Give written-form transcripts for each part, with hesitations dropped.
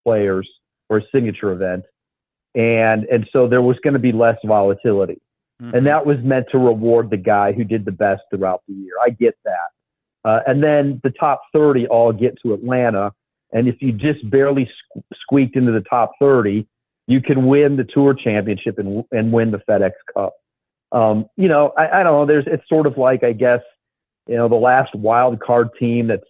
players or a signature event. And so there was going to be less volatility. Mm-hmm. And that was meant to reward the guy who did the best throughout the year. I get that. And then the top 30 all get to Atlanta. And if you just barely squeaked into the top 30, you can win the Tour Championship and win the FedEx Cup. You know, I don't know. It's sort of like, I guess, you know, the last wild card team that's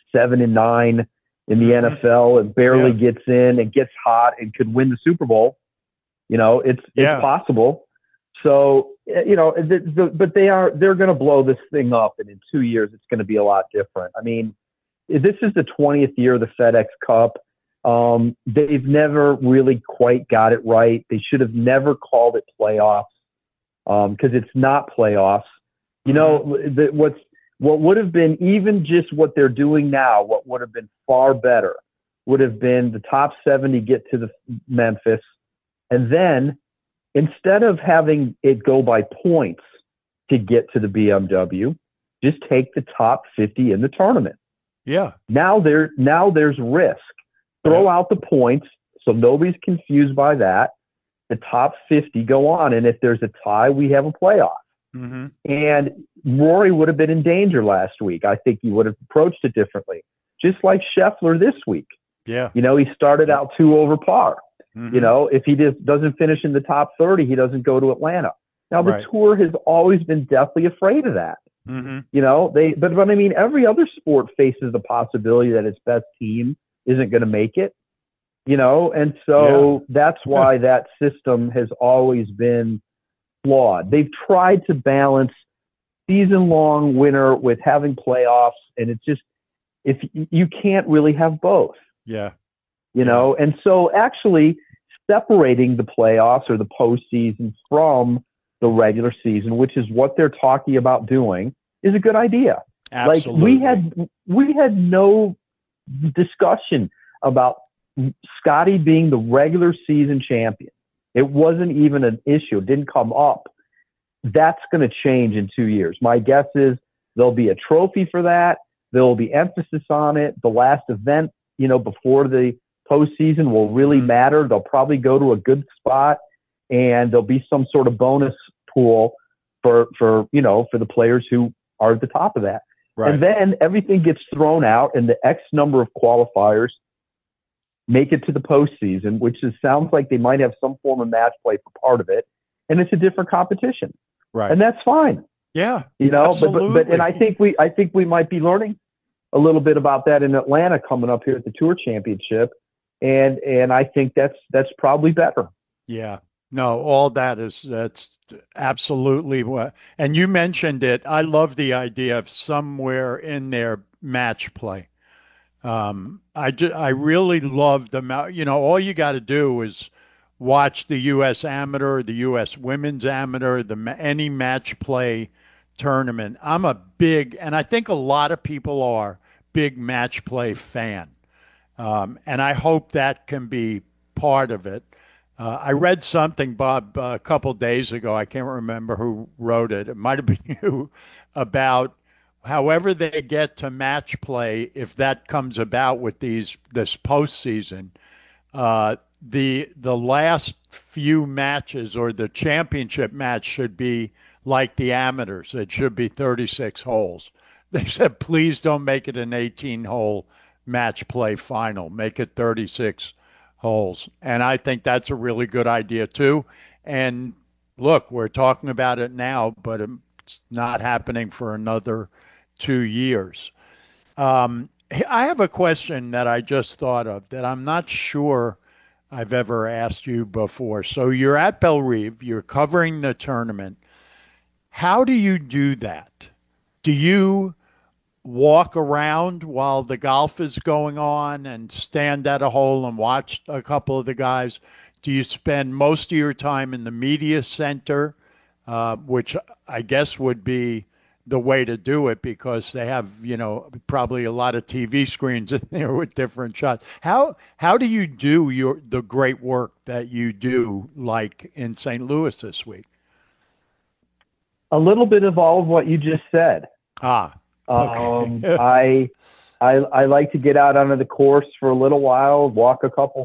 7-9 in the NFL and barely gets in and gets hot and could win the Super Bowl. You know, it's possible. So, you know, but they're going to blow this thing up, and in 2 years, it's going to be a lot different. I mean, this is the 20th year of the FedEx Cup. They've never really quite got it right. They should have never called it playoffs because it's not playoffs. You know, what would have been even just what they're doing now, what would have been far better would have been the top 70 get to the Memphis, and then instead of having it go by points to get to the BMW, just take the top 50 in the tournament. Yeah. Now there's risk. Throw out the points so nobody's confused by that. The top 50 go on, and if there's a tie, we have a playoff. Mm-hmm. And Rory would have been in danger last week. I think he would have approached it differently, just like Scheffler this week. Yeah. You know, he started out 2 over par. Mm-hmm. You know, if he doesn't finish in the top 30, he doesn't go to Atlanta. Now, the tour has always been deathly afraid of that. Mm-hmm. You know, but I mean, every other sport faces the possibility that its best team isn't going to make it, you know, and so that's why that system has always been flawed. They've tried to balance season-long winner with having playoffs, and it's just, if you can't really have both. Yeah. You know, and so actually separating the playoffs or the postseason from the regular season, which is what they're talking about doing, is a good idea. Absolutely. Like we had no discussion about Scotty being the regular season champion. It wasn't even an issue. It didn't come up. That's going to change in 2 years. My guess is there'll be a trophy for that. There will be emphasis on it. The last event, you know, before the postseason will really matter. They'll probably go to a good spot, and there'll be some sort of bonus pool for you know, for the players who are at the top of that. Right. And then everything gets thrown out, and the X number of qualifiers make it to the postseason, which sounds like they might have some form of match play for part of it, and it's a different competition. Right. And that's fine. Yeah. You know, absolutely. but I think we might be learning a little bit about that in Atlanta coming up here at the Tour Championship, and I think that's probably better. Yeah. No, all that's absolutely what. And you mentioned it. I love the idea of somewhere in there match play. I really love you know, all you got to do is watch the U.S. Amateur, the U.S. Women's Amateur, any match play tournament. I'm a big, and I think a lot of people are big match play fan. And I hope that can be part of it. I read something, Bob, a couple days ago. I can't remember who wrote it. It might have been you, about however they get to match play, if that comes about with this postseason. The last few matches or the championship match should be like the amateurs. It should be 36 holes. They said, please don't make it an 18-hole match play final. Make it 36 holes. And I think that's a really good idea too. And look, we're talking about it now, but it's not happening for another 2 years. I have a question that I just thought of that I'm not sure I've ever asked you before. So you're at Bellerive, you're covering the tournament. How do you do that? Do you walk around while the golf is going on and stand at a hole and watch a couple of the guys? Do you spend most of your time in the media center, which I guess would be the way to do it because they have, you know, probably a lot of TV screens in there with different shots. How do you do the great work that you do, like in St. Louis this week? A little bit of all of what you just said. Okay. I like to get out onto the course for a little while, walk a couple